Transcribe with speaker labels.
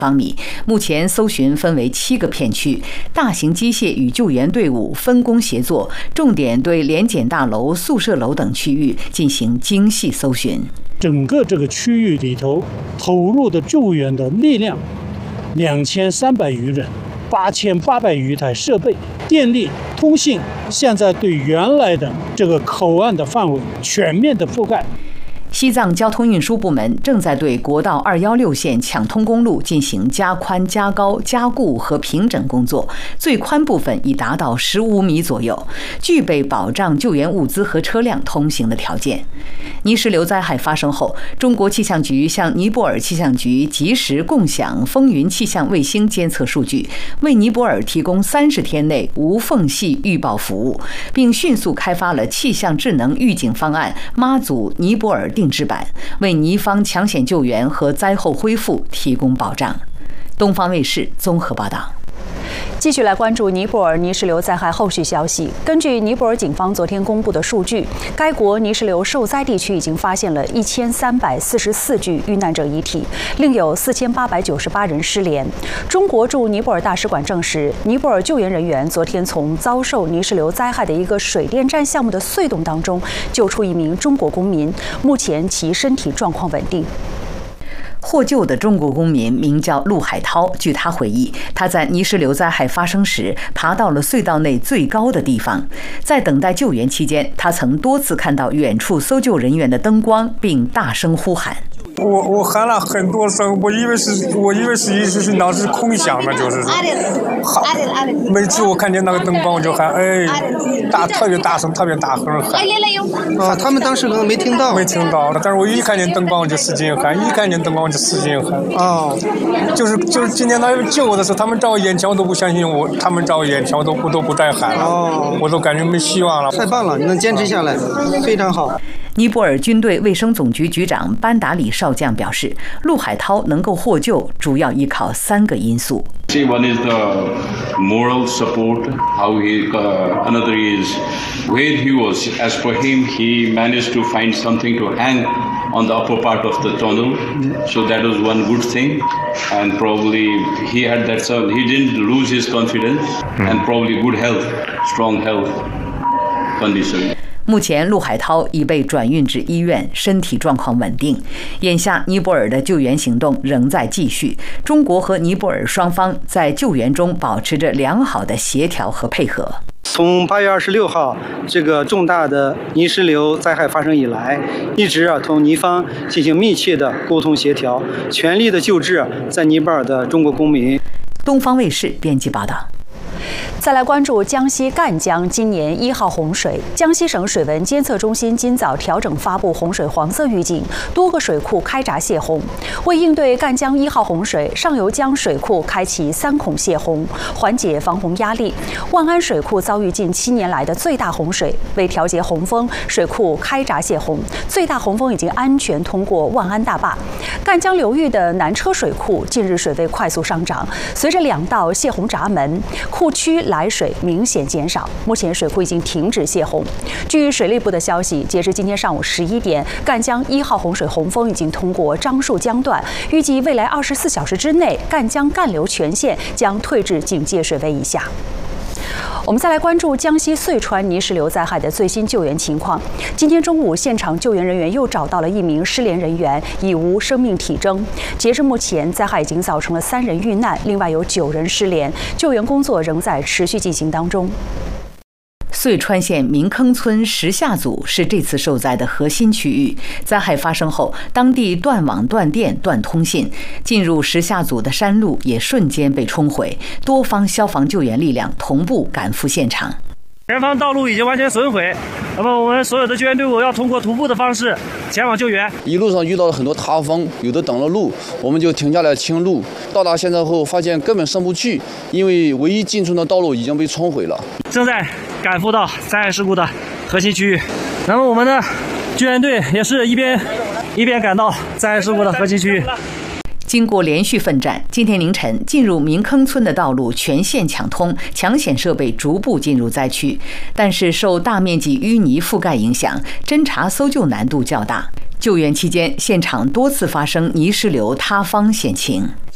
Speaker 1: 方米。目前搜寻分为7个片区，大型机械与救援队伍分工协作，重点对联检大楼、宿舍楼等区域进行精细搜寻。
Speaker 2: 整个这个区域里头投入的救援的力量2300余人，8800余台设备，电力、通信，现在对原来的这个口岸的范围全面的覆盖。
Speaker 1: 西藏交通运输部门正在对国道216线抢通公路进行加宽、加高、加固和平整工作，最宽部分已达到15米左右，具备保障救援物资和车辆通行的条件。泥石流灾害发生后，中国气象局向尼泊尔气象局及时共享风云气象卫星监测数据，为尼泊尔提供30天内无缝隙预报服务，并迅速开发了气象智能预警方案妈祖尼泊尔定制版，为尼方抢险救援和灾后恢复提供保障。东方卫视综合报道。
Speaker 3: 继续来关注尼泊尔泥石流灾害后续消息。根据尼泊尔警方昨天公布的数据，该国泥石流受灾地区已经发现了1344具遇难者遗体，另有4898人失联。中国驻尼泊尔大使馆证实，尼泊尔救援人员昨天从遭受泥石流灾害的一个水电站项目的隧洞当中救出一名中国公民，目前其身体状况稳定。
Speaker 1: 获救的中国公民名叫陆海涛。据他回忆，他在泥石流灾害发生时爬到了隧道内最高的地方，在等待救援期间，他曾多次看到远处搜救人员的灯光，并大声呼喊。
Speaker 4: 我喊了很多声，我以为是当时空响的，就是说，每次我看见那个灯光我就喊，特别大声，特别大声喊。
Speaker 5: 啊，他们当时可能没听到，
Speaker 4: 但是我一看见灯光我就使劲喊，哦，就是今天他救我的时候，他们在我眼前我都不相信我，他们在我眼前我都不再喊了，哦，我都感觉没希望了。
Speaker 5: 太棒了，你能坚持下来，非常好。
Speaker 1: 尼泊尔军队卫生总局局长班达里少将表示，陆海涛能够获救主要依靠3个因素。
Speaker 6: One is the moral support, how another is where he was. As for him, he managed to find something to hang on the upper part of the tunnel, so that was one good thing. And probably he had that, he didn't lose his confidence, and probably good health, strong health condition.
Speaker 1: 目前，陆海涛已被转运至医院，身体状况稳定。眼下，尼泊尔的救援行动仍在继续。中国和尼泊尔双方在救援中保持着良好的协调和配合。
Speaker 5: 从8月26号这个重大的泥石流灾害发生以来，一直同尼方进行密切的沟通协调，全力的救治在尼泊尔的中国公民。
Speaker 1: 东方卫视编辑报道。
Speaker 3: 再来关注江西赣江今年1号洪水。江西省水文监测中心今早调整发布洪水黄色预警，多个水库开闸泄洪。为应对赣江1号洪水，上游江水库开启3孔泄洪，缓解防洪压力。万安水库遭遇近7年来的最大洪水，为调节洪峰，水库开闸泄洪，最大洪峰已经安全通过万安大坝。赣江流域的南车水库近日水位快速上涨，随着2道泄洪闸门，库区来水明显减少，目前水库已经停止泄洪。据水利部的消息，截至今天上午11点，赣江1号洪水洪峰已经通过樟树江段，预计未来24小时之内，赣江干流全线将退至警戒水位以下。我们再来关注江西遂川泥石流灾害的最新救援情况。今天中午，现场救援人员又找到了一名失联人员，已无生命体征。截至目前，灾害已经造成了3人遇难，另外有9人失联，救援工作仍在持续进行当中。
Speaker 1: 遂川县民坑村石下组是这次受灾的核心区域。灾害发生后，当地断网、断电、断通信，进入石下组的山路也瞬间被冲毁，多方消防救援力量同步赶赴现场。
Speaker 7: 前方道路已经完全损毁，那么我们所有的救援队伍要通过徒步的方式前往救援。
Speaker 8: 一路上遇到了很多塌方，有的挡了路，我们就停下来清路。到达现场后，发现根本上不去，因为唯一进出的道路已经被冲毁了。
Speaker 7: 正在赶赴到灾害事故的核心区域，那么我们的救援队也是一边赶到灾害事故的核心区域。
Speaker 1: 经过连续奋战，今天凌晨进入民坑村的道路全线抢通，抢险设备逐步进入灾区。但是受大面积淤泥覆盖影响，侦查搜救难度较大。救援期间，现场多次发生泥石流塌方险情。